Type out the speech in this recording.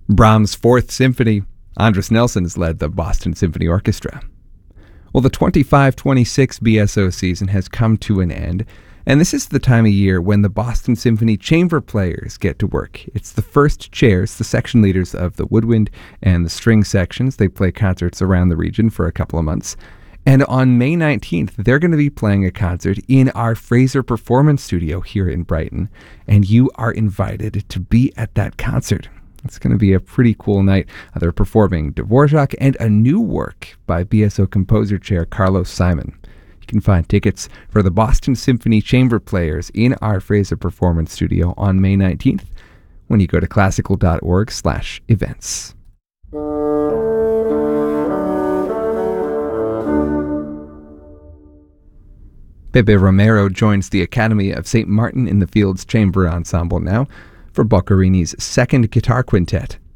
Brahms' Fourth Symphony. Andris Nelson has led the Boston Symphony Orchestra. Well, the 25-26 BSO season has come to an end, and this is the time of year when the Boston Symphony chamber players get to work. It's the first chairs, the section leaders of the woodwind and the string sections. They play concerts around the region for a couple of months. And on May 19th, they're going to be playing a concert in our Fraser Performance Studio here in Brighton, and you are invited to be at that concert. It's going to be a pretty cool night. They're performing Dvorak and a new work by BSO composer chair Carlos Simon. You can find tickets for the Boston Symphony Chamber Players in our Fraser Performance Studio on May 19th when you go to classical.org/events. Pepe Romero joins the Academy of St. Martin in the Fields Chamber Ensemble now for Boccherini's second guitar quintet.